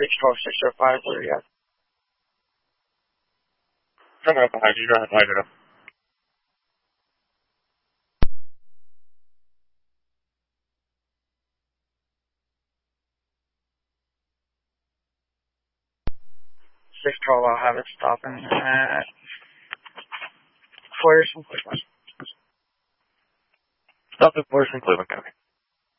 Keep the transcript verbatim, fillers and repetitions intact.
six twelve six oh five, where are you at? Coming up behind you, go ahead, light it up. six twelve, I'll have it stopping at Forest and Cleveland. Stop at Forest and Cleveland County.